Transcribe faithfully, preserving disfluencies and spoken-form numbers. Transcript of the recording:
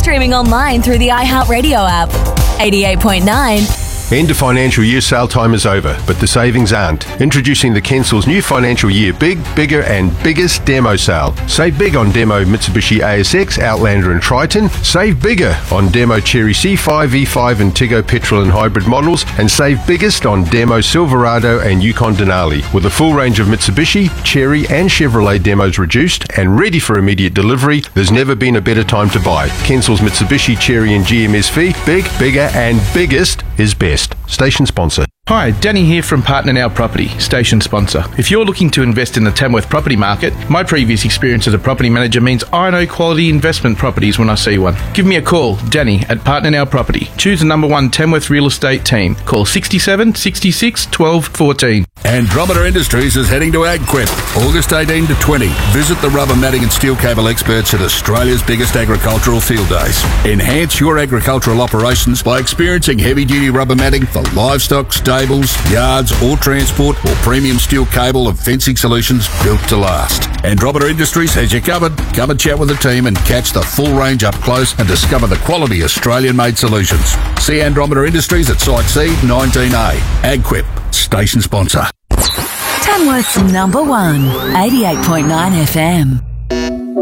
streaming online through the iHeartRadio app. eighty-eight point nine. End of financial year sale time is over, but the savings aren't. Introducing the Kensel's new financial year big, bigger and biggest demo sale. Save big on demo Mitsubishi A S X, Outlander and Triton. Save bigger on demo Chery C five, E five and Tiggo petrol and hybrid models. And save biggest on demo Silverado and Yukon Denali. With a full range of Mitsubishi, Chery and Chevrolet demos reduced and ready for immediate delivery, there's never been a better time to buy. Kensel's Mitsubishi, Chery and G M S V. Big, bigger and biggest is best. Station sponsor. Hi, Danny here from Partner Now Property, station sponsor. If you're looking to invest in the Tamworth property market, my previous experience as a property manager means I know quality investment properties when I see one. Give me a call, Danny at Partner Now Property. Choose the number one Tamworth real estate team. Call sixty-seven, sixty-six, twelve, fourteen. Andromeda Industries is heading to AgQuip, August eighteenth to twentieth. Visit the rubber matting and steel cable experts at Australia's biggest agricultural field days. Enhance your agricultural operations by experiencing heavy-duty rubber matting for livestock, stables, yards or transport, or premium steel cable and fencing solutions built to last. Andromeda Industries has you covered. Come and chat with the team and catch the full range up close and discover the quality Australian-made solutions. See Andromeda Industries at Site C nineteen A. AgQuip, station sponsor. Tamworth's number one, eighty-eight point nine F M.